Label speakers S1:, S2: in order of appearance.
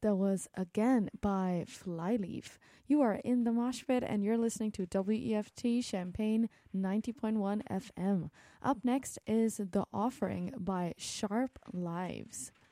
S1: That was Again by Flyleaf. You are in the Mosh Pit and you're listening to WEFT Champaign 90.1 FM. Up next is The Offering by Sharp Lives.